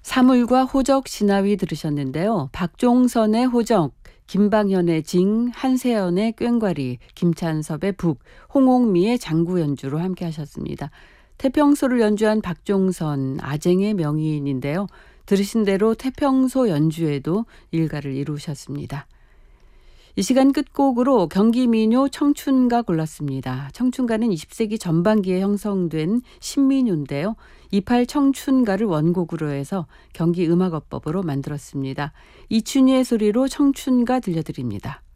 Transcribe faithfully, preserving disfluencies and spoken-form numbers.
사물과 호적 시나위 들으셨는데요. 박종선의 호적, 김방현의 징, 한세연의 꽹과리, 김찬섭의 북, 홍옥미의 장구 연주로 함께 하셨습니다. 태평소를 연주한 박종선, 아쟁의 명인인데요. 들으신 대로 태평소 연주에도 일가를 이루셨습니다. 이 시간 끝곡으로 경기민요 청춘가 골랐습니다. 청춘가는 이십 세기 전반기에 형성된 신민요인데요. 이팔 청춘가를 원곡으로 해서 경기음악어법으로 만들었습니다. 이춘희의 소리로 청춘가 들려드립니다.